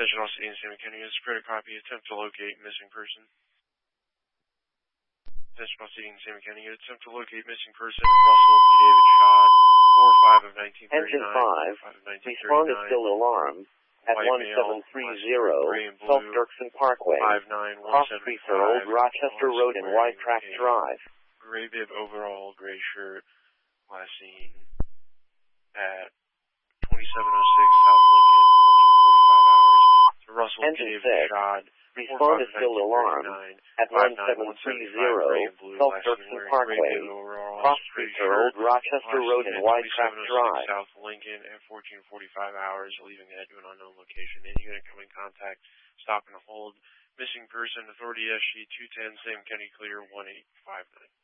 Attention all city and San County units, spread a copy, attempt to locate missing person. Attention all city and San County units, attempt to locate missing person, Russell P. David Schott, 4-5 of 1939. Engine 5, respond is still alarmed at 1730 South Dirksen Parkway, cross streets are Old Rochester Road and White Track Drive. Gray bib overall, gray shirt, last seen at 2706 South Lincoln, 1445 hours. To Russell Engine David 6, Schott, respond is still alarmed at 1730 South Dirksen Parkway, cross streets are Old Rochester Road and White Track Drive. South Lincoln at 1445 hours, leaving at an unknown location. Any unit coming in contact, stop and hold. Missing person, authority SG 210, Sam County Clear 1859.